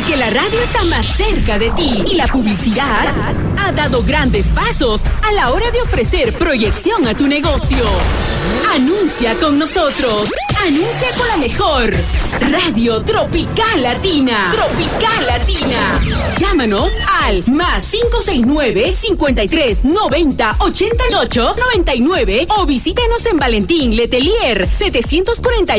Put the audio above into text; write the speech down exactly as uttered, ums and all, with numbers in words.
Porque la radio está más cerca de ti y la publicidad ha dado grandes pasos a la hora de ofrecer proyección a tu negocio. Anuncia con nosotros. Anuncia con la mejor Radio Tropical Latina. Tropical Latina. Llámanos al más cinco seis nueve, cincuenta y tres, noventa, ochenta y ocho, noventa y nueve o visítanos en Valentín Letelier setecientos cuarenta y